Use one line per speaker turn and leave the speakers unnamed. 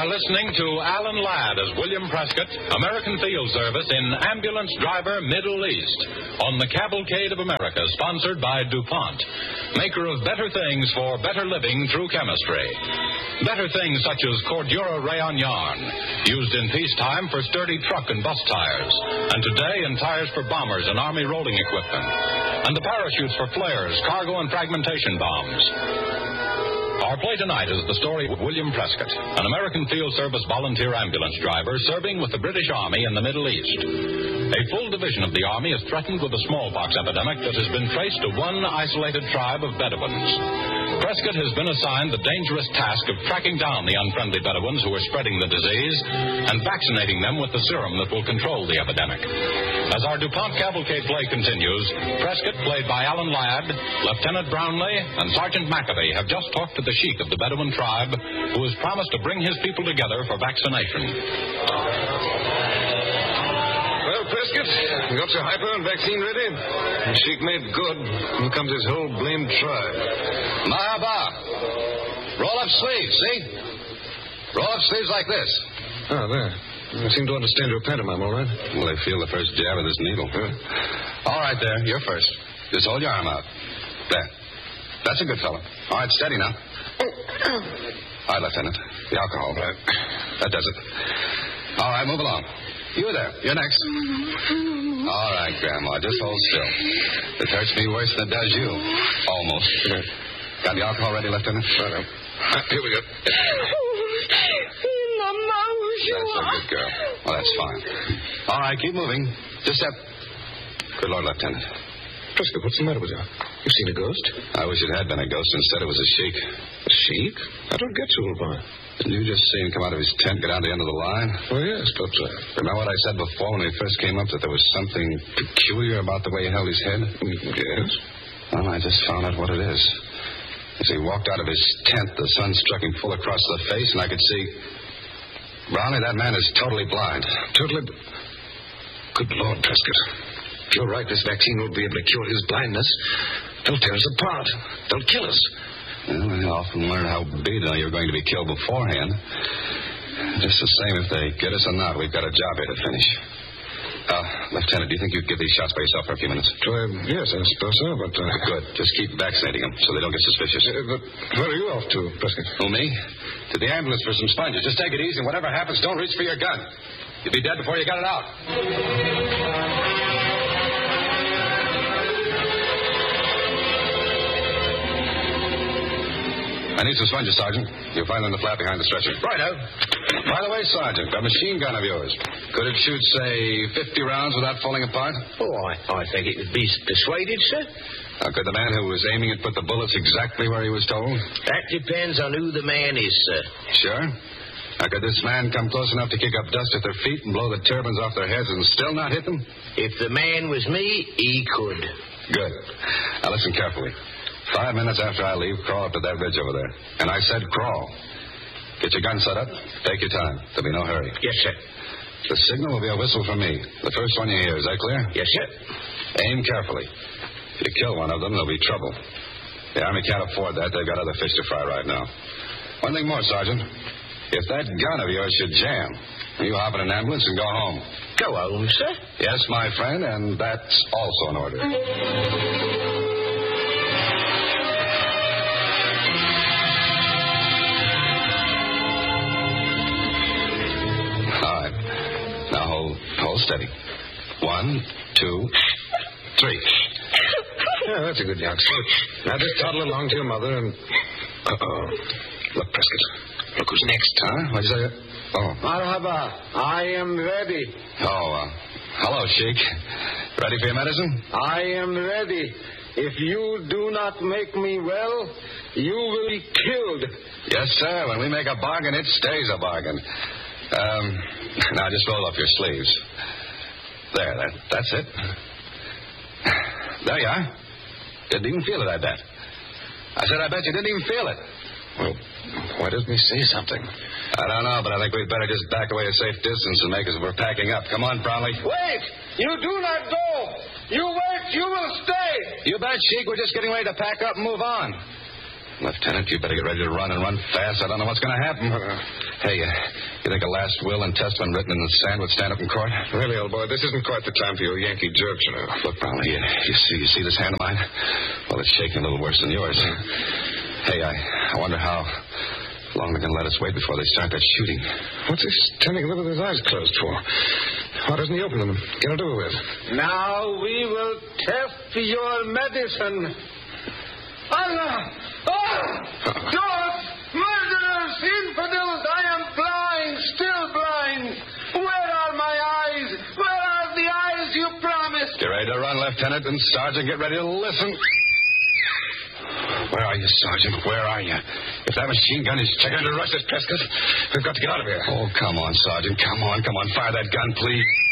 are listening to Alan Ladd as William Prescott, American Field Service in Ambulance Driver Middle East, on the Cavalcade of America, sponsored by DuPont, maker of better things for better living through chemistry. Better things such as Cordura Rayon yarn, used in peacetime for sturdy truck and bus tires, and today in tires for bombers and Army rolling equipment, and the parachutes for flares, cargo, and fragmentation bombs. Our play tonight is the story of William Prescott, an American Field Service volunteer ambulance driver serving with the British Army in the Middle East. A full division of the Army is threatened with a smallpox epidemic that has been traced to one isolated tribe of Bedouins. Prescott has been assigned the dangerous task of tracking down the unfriendly Bedouins who are spreading the disease and vaccinating them with the serum that will control the epidemic. As our DuPont Cavalcade play continues, Prescott, played by Alan Ladd, Lieutenant Brownlee, and Sergeant McAfee have just talked to the sheik of the Bedouin tribe who has promised to bring his people together for vaccination.
Well, Prescott, you got your hypo and vaccine ready? The sheik made good. Here comes his whole blamed tribe.
Mahaba. Roll up sleeves, see? Roll up sleeves like this.
Oh, there. I seem to understand your pantomime, all right.
Well, I feel the first jab of this needle. All right, there. You're first. Just hold your arm out. There. That's a good fellow. All right, steady now. All right, Lieutenant. The alcohol. Right. That does it. All right, move along. You there. You're next. All right, Grandma. Just hold still. It hurts me worse than it does you. Almost. Got the alcohol ready, Lieutenant?
Right. Here we go.
That's a good girl. Well, that's fine. All right, keep moving. Just step. Good Lord, Lieutenant.
Prescott, what's the matter with you? You seen a ghost?
I wish it had been a ghost. Instead, it was a sheik.
A sheik? I don't get you, old boy.
Didn't you just see him come out of his tent, get down to the end of the line?
Oh, yes, but...
Remember what I said before when we first came up, that there was something peculiar about the way he held his head?
Yes?
Well, I just found out what it is. As he walked out of his tent, the sun struck him full across the face, and I could see... Brownie, that man is totally blind.
Totally... Good Lord, Prescott. If you're right, this vaccine won't be able to cure his blindness. They'll tear us apart. They'll kill us.
Well, I often learn how beaten you're going to be killed beforehand. Just the same if they get us or not, we've got a job here to finish. Lieutenant, do you think you could give these shots by yourself for a few minutes?
Yes, I suppose so, but...
Good. Just keep vaccinating them so they don't get suspicious.
But where are you off to, Prescott?
Who, me? To the ambulance for some sponges. Just take it easy, and whatever happens, don't reach for your gun. You'd be dead before you got it out. I need some sponges, Sergeant. You'll find them in the flap behind the stretcher.
Righto.
By the way, Sergeant, that machine gun of yours, could it shoot, say, 50 rounds without falling apart?
Oh, I think it would be persuaded, sir.
Could the man who was aiming it put the bullets exactly where he was told?
That depends on who the man is, sir.
Sure. Could this man come close enough to kick up dust at their feet and blow the turbans off their heads and still not hit them?
If the man was me, he could.
Good. Now listen carefully. 5 minutes after I leave, crawl up to that ridge over there. And I said crawl. Get your gun set up. Take your time. There'll be no hurry.
Yes, sir.
The signal will be a whistle from me. The first one you hear. Is that clear?
Yes, sir.
Aim carefully. If you kill one of them, there'll be trouble. The Army can't afford that. They've got other fish to fry right now. One thing more, Sergeant. If that gun of yours should jam, you hop in an ambulance and go home.
Go home, sir?
Yes, my friend, and that's also an order. Hold steady. 1, 2, 3.
Yeah, that's a good youngster. Now just toddle along to your mother and... Uh-oh. Look, Prescott. Look who's next.
Huh? What'd you say? Oh.
Marhaba. I am ready.
Oh, hello, Sheik. Ready for your medicine?
I am ready. If you do not make me well, you will be killed.
Yes, sir. When we make a bargain, it stays a bargain. Now just roll up your sleeves. There, that's it. There you are. Didn't even feel it, I bet. I said, I bet you didn't even feel it.
Well, why doesn't he say something?
I don't know, but I think we'd better just back away a safe distance and make as if we're packing up. Come on, Brownlee.
Wait! You do not go! You wait! You will stay!
You bet, Sheik. We're just getting ready to pack up and move on. Lieutenant, you better get ready to run and run fast. I don't know what's going to happen. Hey, you think a last will and testament written in the sand would stand up in court?
Really, old boy, this isn't quite the time for your Yankee jokes, you know.
Look, Brownlee, you see this hand of mine? Well, it's shaking a little worse than yours. Hey, I wonder how long they're going to let us wait before they start that shooting.
What's he standing there with his eyes closed for? Why doesn't he open them and get it over with?
Now we will test your medicine. Allah! Dogs! Murderers! Infidels! I am blind, still blind. Where are my eyes? Where are the eyes you promised?
Get ready to run, Lieutenant, and Sergeant, get ready to listen. Where are you, Sergeant? Where are you? If that machine gun is checking to rush us, Prescott, we've got to get out of here. Oh, come on, Sergeant. Come on. Fire that gun, please.